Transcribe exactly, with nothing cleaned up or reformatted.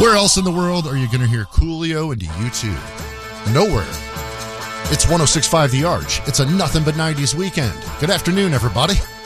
Where else in the world are you going to hear Coolio into U two? Nowhere. It's one oh six point five The Arch. It's a nothing but nineties weekend. Good afternoon, everybody.